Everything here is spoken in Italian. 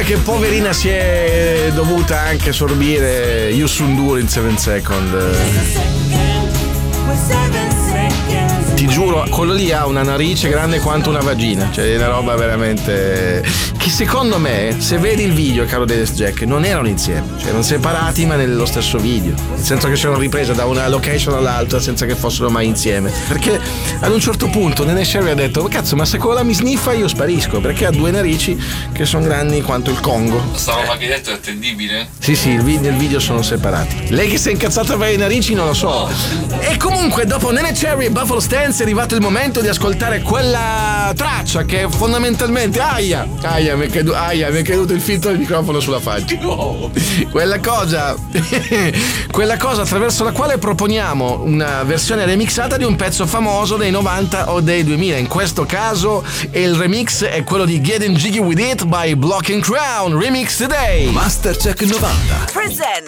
che poverina si è dovuta anche sorbire Yusundur in 7 Second. Ti giuro, quello lì ha una narice grande quanto una vagina, cioè è una roba veramente che secondo me, se vedi il video, caro Dennis Jack, non erano insieme, cioè erano separati ma nello stesso video, nel senso che c'erano riprese da una location all'altra senza che fossero mai insieme, perché ad un certo punto Nene Sherry ha detto: ma cazzo, ma se quella mi sniffa io sparisco, perché ha due narici che sono grandi quanto il Congo. Questa roba che hai detto è attendibile? Sì, nel video sono separati. Lei che si è incazzata per le narici non lo so. E comunque dopo Nene Cherry e Buffalo Stance è arrivato il momento di ascoltare quella traccia che fondamentalmente mi è caduto il filtro del microfono sulla faccia. Quella cosa attraverso la quale proponiamo una versione remixata di un pezzo famoso dei 90 o dei 2000. In questo caso il remix è quello di Getting Jiggy With It by Block and Crown, Remix Today. Mastercheck 90 Present